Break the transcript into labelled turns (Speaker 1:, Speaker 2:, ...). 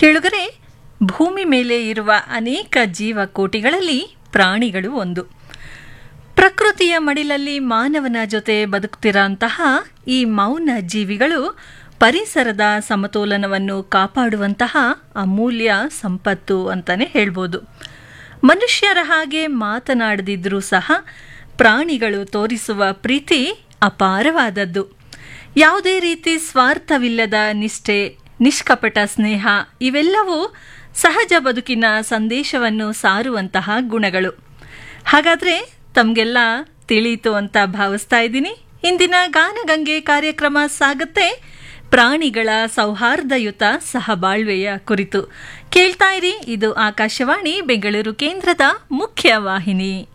Speaker 1: ಕೇಳುಗರೆ, ಭೂಮಿ ಮೇಲೆ ಇರುವ ಅನೇಕ ಜೀವಕೋಟಿಗಳಲ್ಲಿ ಪ್ರಾಣಿಗಳು ಒಂದು. ಪ್ರಕೃತಿಯ ಮಡಿಲಲ್ಲಿ ಮಾನವನ ಜೊತೆ ಬದುಕುತ್ತಿರುವಂತಹ ಈ ಮೌನ ಜೀವಿಗಳು ಪರಿಸರದ ಸಮತೋಲನವನ್ನು ಕಾಪಾಡುವಂತಹ ಅಮೂಲ್ಯ ಸಂಪತ್ತು ಅಂತಾನೆ ಹೇಳ್ಬೋದು. ಮನುಷ್ಯರ ಹಾಗೆ ಮಾತನಾಡದಿದ್ರೂ ಸಹ ಪ್ರಾಣಿಗಳು ತೋರಿಸುವ ಪ್ರೀತಿ ಅಪಾರವಾದದ್ದು. ಯಾವುದೇ ರೀತಿ ಸ್ವಾರ್ಥವಿಲ್ಲದ ನಿಷ್ಠೆ, ನಿಷ್ಕಪಟ ಸ್ನೇಹ ಇವೆಲ್ಲವೂ ಸಹಜ ಬದುಕಿನ ಸಂದೇಶವನ್ನು ಸಾರುವಂತಹ ಗುಣಗಳು. ಹಾಗಾದರೆ ತಮಗೆಲ್ಲ ತಿಳಿಯಿತು ಅಂತ ಭಾವಿಸ್ತಾ ಇದ್ದೀನಿ. ಇಂದಿನ ಗಾನಗಂಗೆ ಕಾರ್ಯಕ್ರಮ ಸಾಗುತ್ತೆ ಪ್ರಾಣಿಗಳ ಸೌಹಾರ್ದಯುತ ಸಹಬಾಳ್ವೆಯ ಕುರಿತು. ಕೇಳ್ತಾ ಇರಿ, ಇದು ಆಕಾಶವಾಣಿ ಬೆಂಗಳೂರು ಕೇಂದ್ರದ ಮುಖ್ಯ ವಾಹಿನಿ.